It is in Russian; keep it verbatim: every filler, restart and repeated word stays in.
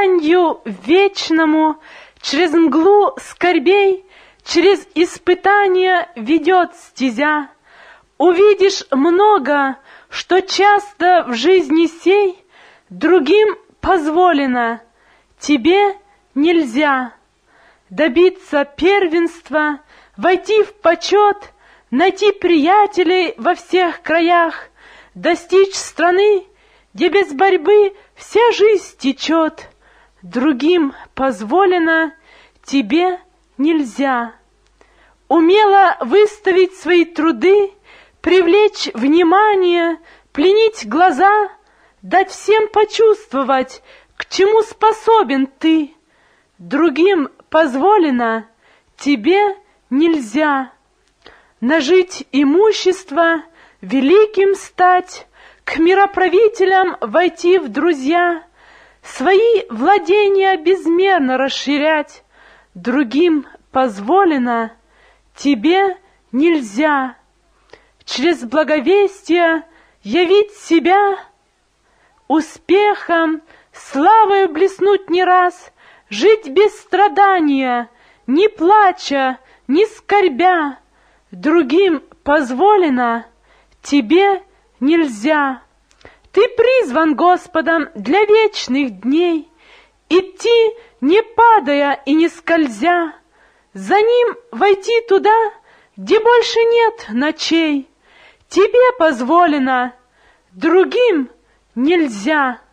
сиянью вечному, через мглу скорбей, через испытания ведет стезя. Увидишь много, что часто в жизни сей другим позволено, тебе нельзя. Добиться первенства, войти в почет, найти приятелей во всех краях, достичь страны, где без борьбы вся жизнь течет. Другим позволено, тебе нельзя. Умело выставить свои труды, привлечь внимание, пленить глаза, дать всем почувствовать, к чему способен ты. Другим позволено, тебе нельзя. Нажить имущество, великим стать, к мироправителям войти в друзья, свои владения безмерно расширять. Другим позволено, тебе нельзя. Через благовестие явить себя, успехом, славою блеснуть не раз, жить без страдания, не плача, не скорбя. Другим позволено, тебе нельзя. Ты призван Господом для вечных дней, идти, не падая и не скользя, за Ним войти туда, где больше нет ночей. Тебе позволено, другим нельзя.